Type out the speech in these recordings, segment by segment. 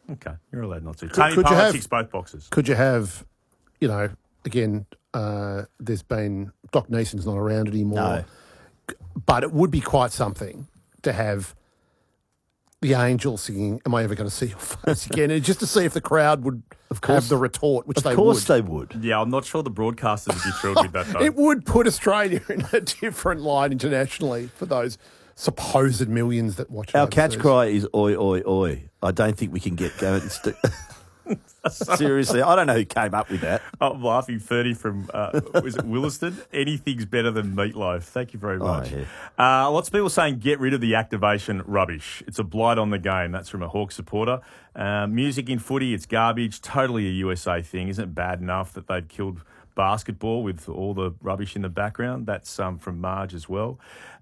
Okay, you're allowed not to. Could you Politics, both boxes. Could you have, again, there's been, Doc Neeson's not around anymore. No. But it would be quite something to have the Angels singing, "Am I ever going to see your face again?" And just to see if the crowd would have the retort, which they would. Of course they would. Yeah, I'm not sure the broadcasters would be thrilled with that, though. It would put Australia in a different line internationally for those supposed millions that watch Our overseas. catch cry is "Oi, oi, oi." I don't think we can get going. Seriously, I don't know who came up with that. I'm laughing. 30 from, was it Williston? Anything's better than meatloaf. Thank you very much. Yeah. Lots of people saying get rid of the activation rubbish. It's a blight on the game. That's from a Hawk supporter. Music in footy, it's garbage. Totally a USA thing. Isn't it bad enough that they've killed basketball with all the rubbish in the background? That's from Marge as well.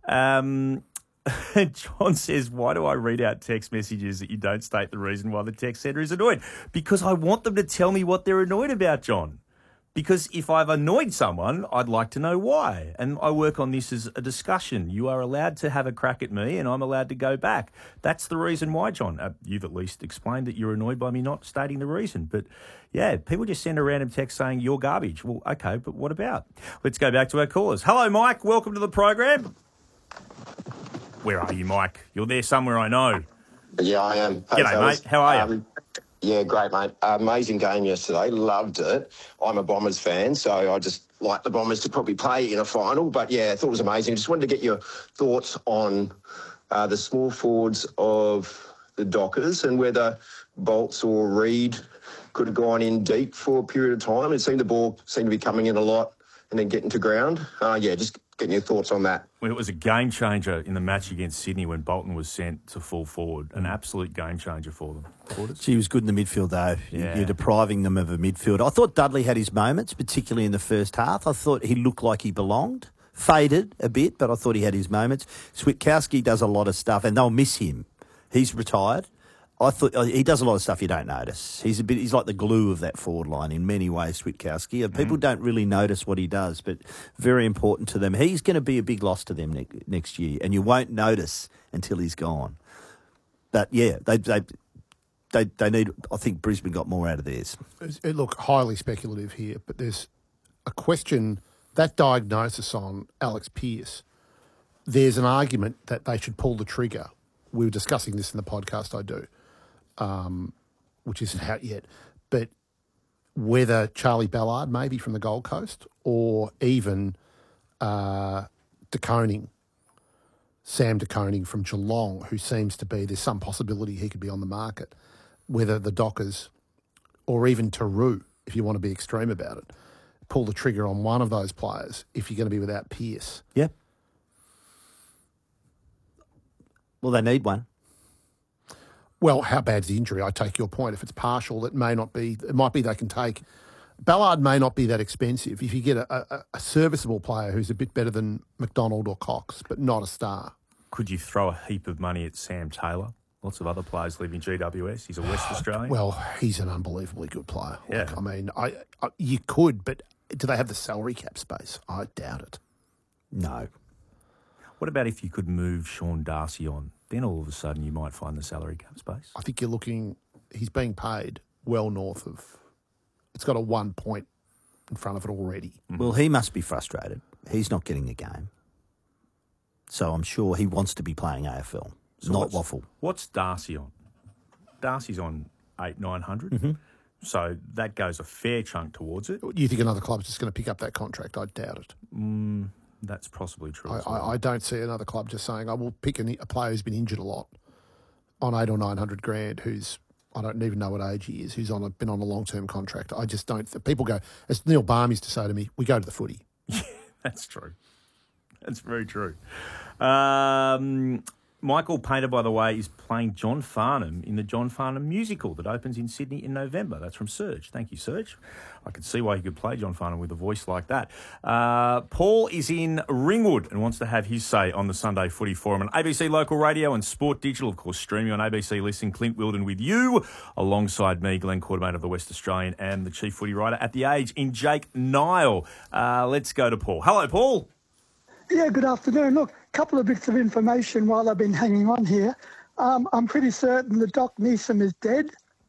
John says, why do I read out text messages that you don't state the reason why the text sender is annoyed? Because I want them to tell me what they're annoyed about, John. Because if I've annoyed someone, I'd like to know why. And I work on this as a discussion. You are allowed to have a crack at me and I'm allowed to go back. That's the reason why, John. You've at least explained that you're annoyed by me not stating the reason. But, yeah, people just send a random text saying you're garbage. Well, okay, but what about? Let's go back to our callers. Hello, Mike. Welcome to the program. Where are you, Mike? You're there somewhere, I know. Yeah, I am. Hey, g'day, mate. How are you? Yeah, great, mate. Amazing game yesterday. Loved it. I'm a Bombers fan, so I just like the Bombers to probably play in a final. But, yeah, I thought it was amazing. Just wanted to get your thoughts on the small forwards of the Dockers and whether Bolts or Reid could have gone in deep for a period of time. It seemed the ball seemed to be coming in a lot and then getting to ground. Just getting your thoughts on that. Well, it was a game changer in the match against Sydney when Bolton was sent to full forward. An absolute game changer for them. She was good in the midfield, though. Yeah. You're depriving them of a midfield. I thought Dudley had his moments, particularly in the first half. I thought he looked like he belonged. Faded a bit, but I thought he had his moments. Switkowski does a lot of stuff, and they'll miss him. He's retired. I thought he does a lot of stuff you don't notice. He's like the glue of that forward line in many ways, Switkowski. People don't really notice what he does, but very important to them. He's going to be a big loss to them next year, and you won't notice until he's gone. But yeah, they need. I think Brisbane got more out of theirs. Look, highly speculative here, but there's a question, that diagnosis on Alex Pearce, there's an argument that they should pull the trigger. We were discussing this in the podcast I do. Which isn't out yet, but whether Charlie Ballard, maybe from the Gold Coast, or even Sam De Koning from Geelong, who seems to be, there's some possibility he could be on the market, whether the Dockers, or even Taru, if you want to be extreme about it, pull the trigger on one of those players if you're going to be without Pearce. Yeah. Well, they need one. Well, how bad's the injury? I take your point. If it's partial, it might be they can take. Ballard may not be that expensive if you get a serviceable player who's a bit better than McDonald or Cox, but not a star. Could you throw a heap of money at Sam Taylor? Lots of other players live in GWS. He's a West Australian. Well, he's an unbelievably good player. Yeah. Like, I mean, you could, but do they have the salary cap space? I doubt it. No. What about if you could move Sean Darcy on? Then all of a sudden you might find the salary cap space. I think he's being paid well north of, it's got a 1 point in front of it already. Well, he must be frustrated. He's not getting a game. So I'm sure he wants to be playing AFL, So not waffle. What's Darcy on? Darcy's on 800-900. Mm-hmm. So that goes a fair chunk towards it. You think another club's just going to pick up that contract? I doubt it. That's possibly true. I don't see another club just saying, I will pick a player who's been injured a lot on 800 or 900 grand, who's, I don't even know what age he is, who's been on a long-term contract. I just don't. People go, as Neil Baum used to say to me, we go to the footy. Yeah, that's true. That's very true. Michael Painter, by the way, is playing John Farnham in the John Farnham musical that opens in Sydney in November. That's from Serge. Thank you, Serge. I could see why you could play John Farnham with a voice like that. Paul is in Ringwood and wants to have his say on the Sunday Footy Forum on ABC Local Radio and Sport Digital, of course, streaming on ABC Listen. Clint Wilden with you, alongside me, Glenn Quartermain of the West Australian, and the chief footy writer at The Age in Jake Nile. Let's go to Paul. Hello, Paul. Yeah, good afternoon. Look, a couple of bits of information while I've been hanging on here. I'm pretty certain that Doc Neeson is dead.